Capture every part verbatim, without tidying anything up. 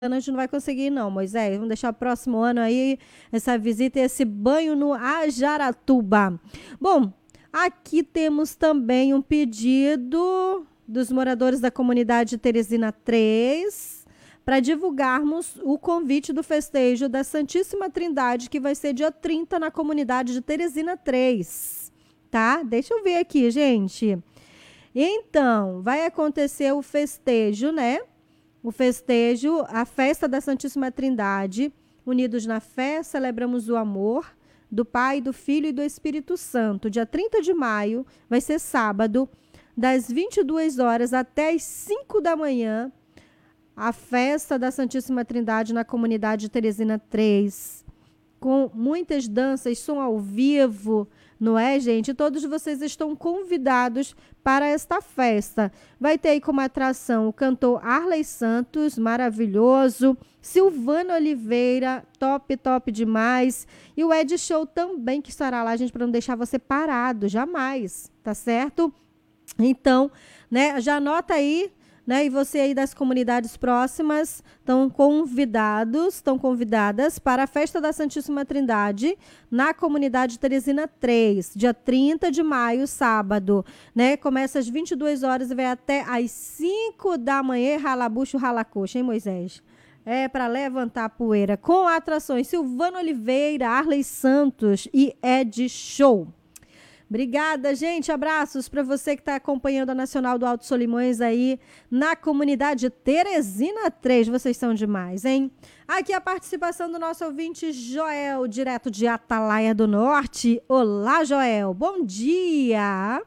a gente não vai conseguir não, Moisés. Vamos deixar o próximo ano aí, essa visita e esse banho no Ajaratuba. Bom, aqui temos também um pedido dos moradores da comunidade Teresina três para divulgarmos o convite do festejo da Santíssima Trindade, que vai ser dia trinta na comunidade de Teresina três, tá? Deixa eu ver aqui, gente. Então, vai acontecer o festejo, né? O festejo, a festa da Santíssima Trindade, unidos na fé, celebramos o amor do Pai, do Filho e do Espírito Santo. Dia trinta de maio, vai ser sábado, das vinte e duas horas até as cinco da manhã, a festa da Santíssima Trindade na comunidade Teresina três, com muitas danças, som ao vivo, não é, gente? Todos vocês estão convidados para esta festa. Vai ter aí como atração o cantor Arley Santos, maravilhoso, Silvana Oliveira, top, top demais, e o Ed Show também, que estará lá, gente, para não deixar você parado, jamais, tá certo? Então, né, já anota aí, né? E você aí das comunidades próximas estão convidados, estão convidadas para a festa da Santíssima Trindade na comunidade Teresina três, dia trinta de maio, sábado, né? Começa às vinte e duas horas e vai até às cinco da manhã, ralabucho, ralacoxa, hein, Moisés? É para levantar a poeira, com atrações Silvana Oliveira, Arley Santos e Ed Show. Obrigada, gente. Abraços para você que está acompanhando a Nacional do Alto Solimões aí na comunidade Teresina três. Vocês são demais, hein? Aqui a participação do nosso ouvinte Joel, direto de Atalaia do Norte. Olá, Joel. Bom dia.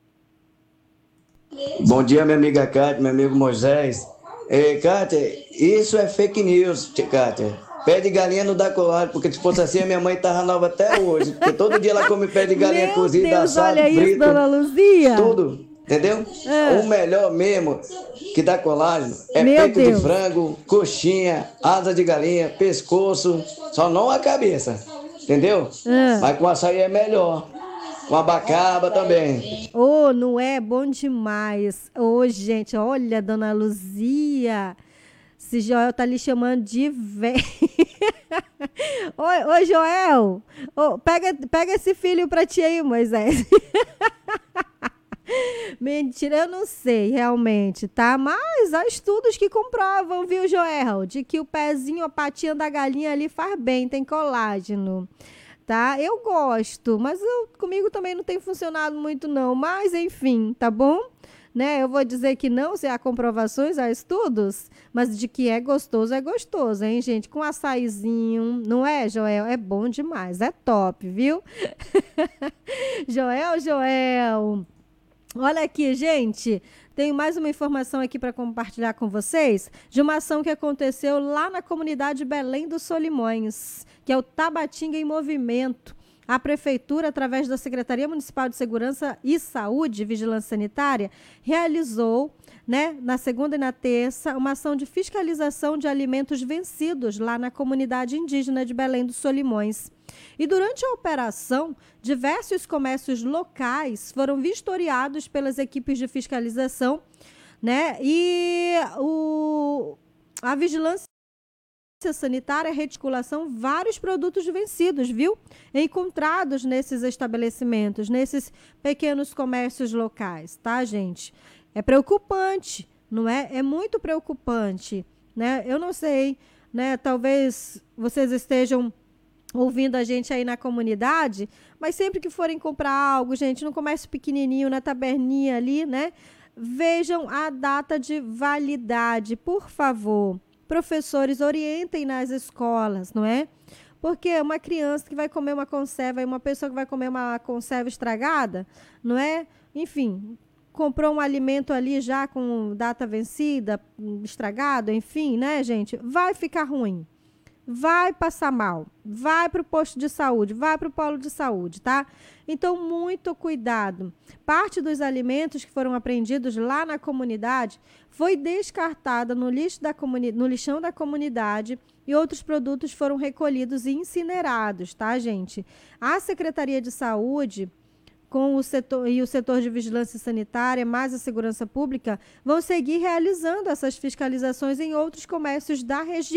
Bom dia, minha amiga Cátia, meu amigo Moisés. É, Cátia, isso é fake news, Cátia. Pé de galinha não dá colado, porque se fosse assim, a minha mãe tava nova até hoje. Porque todo dia ela come pé de galinha Meu cozida, Deus, assado, olha frito. isso, dona Luzia. Tudo, entendeu? É. O melhor mesmo que dá colágeno é Meu peito Deus. de frango, coxinha, asa de galinha, pescoço, só não a cabeça, entendeu? É. Mas com açaí é melhor. Com abacaba também. Oh, não é bom demais. Ô, oh, gente, olha, dona Luzia. Esse Joel tá lhe chamando de velho. Oi, ô, Joel. Oh, pega, pega esse filho pra ti aí, Moisés. Mentira, eu não sei realmente, tá? Mas há estudos que comprovam, viu, Joel? De que o pezinho, a patinha da galinha ali faz bem, tem colágeno. Tá? Eu gosto, mas eu, comigo também não tem funcionado muito não, mas enfim, tá bom? Né? Eu vou dizer que não, se há comprovações, há estudos, mas de que é gostoso, é gostoso, hein, gente? Com açaizinho, não é, Joel? É bom demais, é top, viu? Joel, Joel... Olha aqui, gente, tenho mais uma informação aqui para compartilhar com vocês de uma ação que aconteceu lá na comunidade Belém dos Solimões, que é o Tabatinga em Movimento. A Prefeitura, através da Secretaria Municipal de Segurança e Saúde e Vigilância Sanitária, realizou, né, na segunda e na terça, uma ação de fiscalização de alimentos vencidos lá na comunidade indígena de Belém dos Solimões. E durante a operação, diversos comércios locais foram vistoriados pelas equipes de fiscalização, né? E o, a vigilância sanitária, reticulação, vários produtos vencidos, viu? Encontrados nesses estabelecimentos, nesses pequenos comércios locais, tá, gente? É preocupante, não é? É muito preocupante, né? Eu não sei, né? Talvez vocês estejam ouvindo a gente aí na comunidade, mas sempre que forem comprar algo, gente, no comércio pequenininho, na taberninha ali, né? Vejam a data de validade, por favor. Professores, orientem nas escolas, não é? Porque uma criança que vai comer uma conserva e uma pessoa que vai comer uma conserva estragada, não é? Enfim, comprou um alimento ali já com data vencida, estragado, enfim, né, gente? Vai ficar ruim. Vai passar mal, vai para o posto de saúde, vai para o polo de saúde, tá? Então, muito cuidado. Parte dos alimentos que foram apreendidos lá na comunidade foi descartada no, lixo da comuni- no lixão da comunidade e outros produtos foram recolhidos e incinerados, tá, gente? A Secretaria de Saúde com o setor e o setor de vigilância sanitária, mais a segurança pública, vão seguir realizando essas fiscalizações em outros comércios da região.